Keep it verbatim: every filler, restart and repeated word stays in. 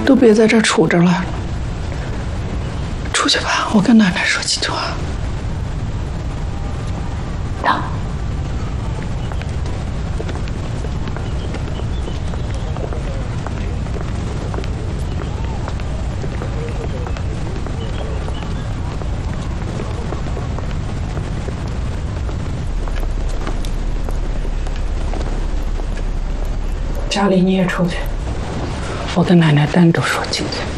都别在这儿杵着了，出去吧，我跟奶奶说几句话。 等。 家里你也出去，我跟奶奶单独说几句。